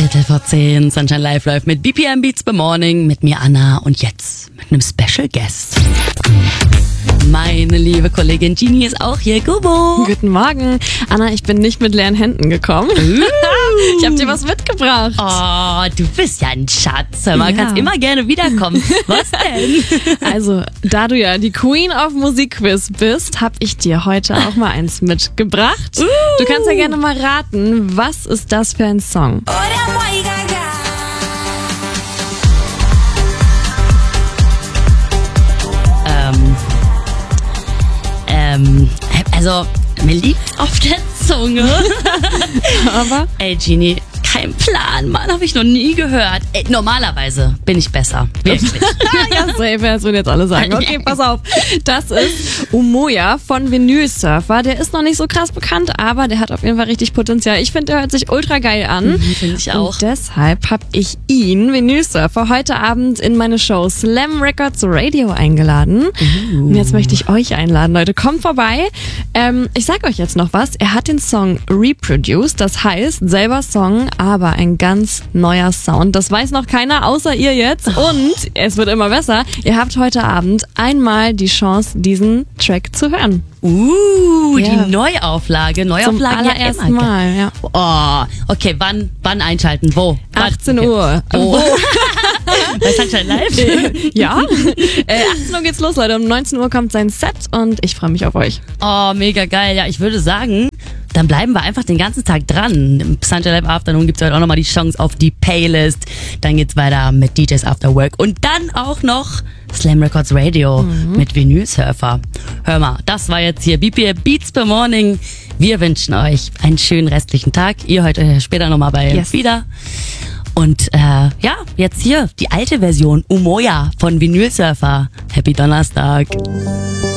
10:15, Sunshine Live läuft mit BPM Beats by Morning, mit mir Anna und jetzt mit einem Special Guest. Meine liebe Kollegin Genie ist auch hier. Gubo. Guten Morgen. Anna, ich bin nicht mit leeren Händen gekommen. Ich habe dir was mitgebracht. Oh, du bist ja ein Schatz. Hör mal, kannst immer gerne wiederkommen. Was denn? Also, da du ja die Queen of Musikquiz bist, habe ich dir heute auch mal eins mitgebracht. Du kannst ja gerne mal raten, was ist das für ein Song? Also, mir liegt auf der Zunge. Aber? Ey, Genie, kein Plan, Mann, habe ich noch nie gehört. Ey, normalerweise bin ich besser. Wirklich. Ja, safe, das würden jetzt alle sagen. Okay, pass auf. Das ist Umoja von Vinyl Surfer. Der ist noch nicht so krass bekannt, aber der hat auf jeden Fall richtig Potenzial. Ich finde, der hört sich ultra geil an. Finde ich auch. Und deshalb habe ich ihn, Vinyl Surfer, heute Abend in meine Show Slam Records Radio eingeladen. Und jetzt möchte ich euch einladen, Leute. Kommt vorbei. Ich sag euch jetzt noch was. Er hat den Song reproduced, das heißt, selber Song, aber ein ganz neuer Sound. Das weiß noch keiner, außer ihr jetzt. Und es wird immer besser. Ihr habt heute Abend einmal die Chance, diesen Track zu hören. Die Neuauflage. Zum allerersten Mal, ja. Oh, okay, wann einschalten? Wo? 18 Uhr. Wo? Bei Sunshine Live? Ja. 18 Uhr geht's los, Leute. Um 19 Uhr kommt sein Set und ich freue mich auf euch. Oh, mega geil. Ja, ich würde sagen, dann bleiben wir einfach den ganzen Tag dran. Im Sunshine Live Afternoon gibt's heute auch nochmal die Chance auf die Playlist. Dann geht's weiter mit DJs After Work und dann auch noch Slam Records Radio mit Vinyl Surfer. Hör mal, das war jetzt hier BPM Beats by Morning. Wir wünschen euch einen schönen restlichen Tag. Ihr heute später nochmal bei uns wieder. Und jetzt hier die alte Version Umoja von Vinyl Surfer. Happy Donnerstag.